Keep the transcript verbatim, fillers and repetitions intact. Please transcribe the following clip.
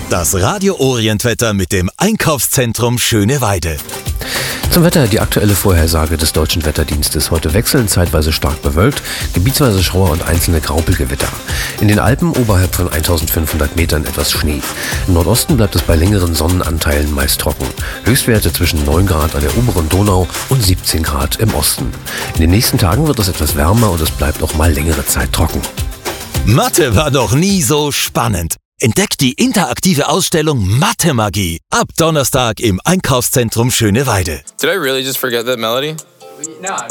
Das Radio Orient-Wetter mit dem Einkaufszentrum Schöneweide. Zum Wetter die aktuelle Vorhersage des Deutschen Wetterdienstes. Heute wechseln zeitweise stark bewölkt, gebietsweise Schauer und einzelne Graupelgewitter. In den Alpen oberhalb von eintausendfünfhundert Metern etwas Schnee. Im Nordosten bleibt es bei längeren Sonnenanteilen meist trocken. Höchstwerte zwischen neun Grad an der oberen Donau und siebzehn Grad im Osten. In den nächsten Tagen wird es etwas wärmer und es bleibt auch mal längere Zeit trocken. Mathe war doch nie so spannend. Entdeckt die interaktive Ausstellung Mathe-Magie ab Donnerstag im Einkaufszentrum Schöneweide. Did I really just forget that melody? No.